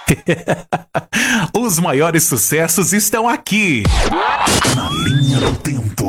Os maiores sucessos estão aqui, na linha do tempo.